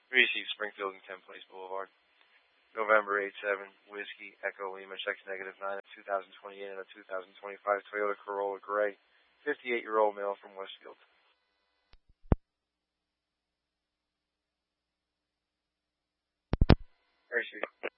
Receive Springfield and 10 Place Boulevard. November 87, Whiskey, Echo Lima, checks -9 of 2028 and a 2025 Toyota Corolla Gray, 58-year-old male from Westfield. Mercy.